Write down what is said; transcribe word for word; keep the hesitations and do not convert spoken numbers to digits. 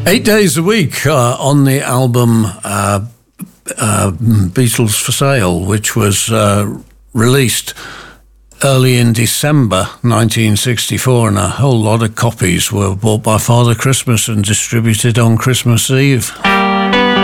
Eight days a week uh, on the album uh, uh, Beatles for Sale, which was uh, released early in December nineteen sixty-four, and a whole lot of copies were bought by Father Christmas and distributed on Christmas Eve.